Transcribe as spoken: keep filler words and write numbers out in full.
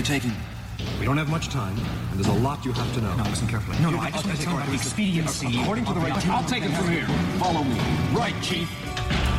you taking? We don't have much time, and there's a lot you have to know. No, listen carefully. No, no, I just want to talk about the expediency. According to the right... I'll take it from here. Follow me. Right, Chief.